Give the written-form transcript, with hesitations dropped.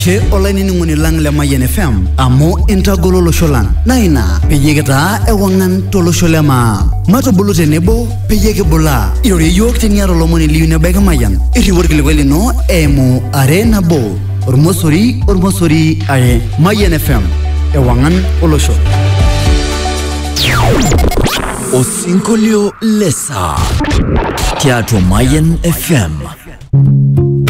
Che olaini ngoni lang le Mayen FM amo intagolo lo sholang naina peyegeta ewangan tolo sholema mato bulute nebo peyege bola yori yok teniaro lo moni liune bega mayan iri workele weli no emo arena bo ormosori aye Mayen FM ewangan olosho Osinkolio lesa Teatro Mayen FM